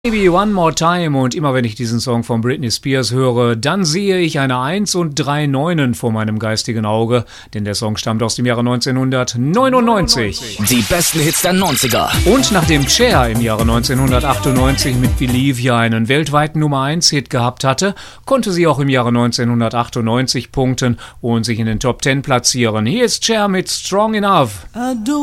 Maybe One More Time, und immer wenn ich diesen Song von Britney Spears höre, dann sehe ich eine 1 und 3 Neunen vor meinem geistigen Auge, denn der Song stammt aus dem Jahre 1999. Die besten Hits der 90er. Und nachdem Cher im Jahre 1998 mit Believe ja einen weltweiten Nummer 1 Hit gehabt hatte, konnte sie auch im Jahre 1998 punkten und sich in den Top 10 platzieren. Hier ist Cher mit Strong Enough.